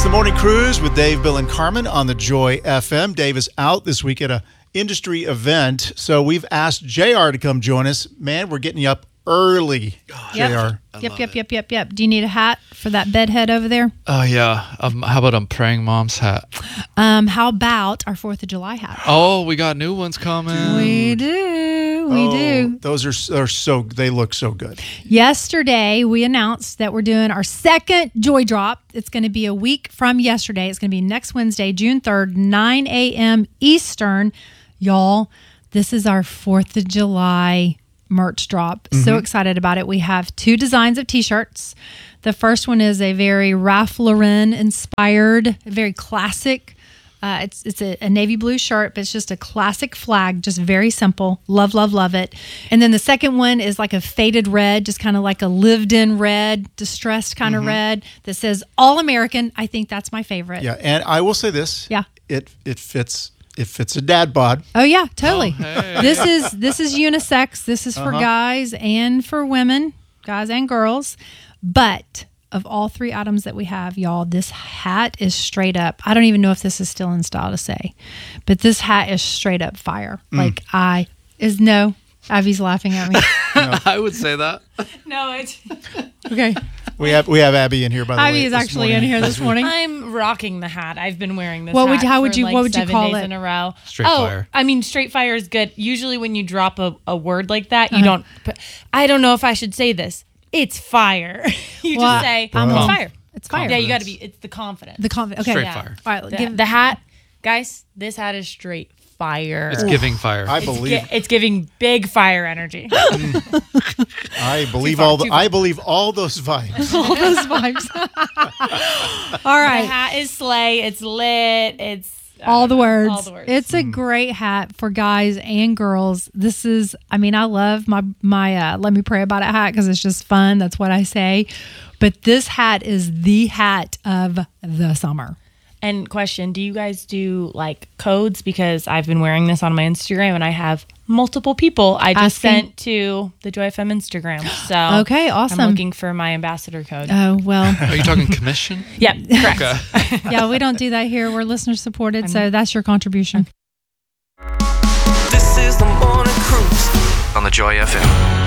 the Morning Cruise with Dave, Bill, and Carmen on the Joy FM. Dave is out this week at a industry event, so we've asked JR to come join us. Man, we're getting you up early, JR. Yep. Do you need a hat for that bed head over there? Oh, yeah. How about a praying mom's hat? How about our 4th of July hat? Oh, we got new ones coming. We do. Those are so, they look so good. Yesterday, we announced that we're doing our second Joy Drop. It's going to be a week from yesterday. It's going to be next Wednesday, June 3rd, 9 a.m. Eastern. Y'all, this is our 4th of July merch drop. So excited about it. We have 2 designs of t-shirts. The first one is a very Ralph Lauren inspired, very classic. It's a navy blue shirt, but it's just a classic flag, just very simple. Love it. And then the second one is like a faded red, just kind of like a lived-in red, distressed kind of red that says All American. I think that's my favorite. Yeah, and I will say this. Yeah. It fits a dad bod. Oh yeah, totally. Oh, hey. This is unisex. This is for guys and for women, guys and girls. But of all 3 items that we have, y'all, this hat is straight up. I don't even know if this is still in style to say, but this hat is straight up fire. Abby's laughing at me. I would say that. No, it's okay. We have Abby in here, by the way. Abby is actually in here this morning. I'm rocking the hat. I've been wearing this What would hat how for would you like what would you 7 call days it? in a row. Straight fire. I mean, straight fire is good. Usually when you drop a word like that, you don't put, I don't know if I should say this. It's fire. You Well, just say, it's fire. It's fire. Yeah, you got to be, it's the confidence. The confident. Okay. Straight Yeah. fire. All right. The, the hat, guys, this hat is straight fire. It's giving fire. I believe It's giving big fire energy. I believe all those vibes. all those vibes. All The right. hat is slay. It's lit. It's All the words. All the words. It's a great hat for guys and girls. This is, I love my Let Me Pray About It hat because it's just fun. That's what I say. But this hat is the hat of the summer. And question, do you guys do like codes? Because I've been wearing this on my Instagram and I have multiple people I just sent to the Joy FM Instagram. So Okay, awesome. I'm looking for my ambassador code. Oh, well, Are you talking commission? Yep, correct. Okay. yeah, we don't do that here. We're listener supported. So that's your contribution. This is the Morning Cruise on the Joy FM.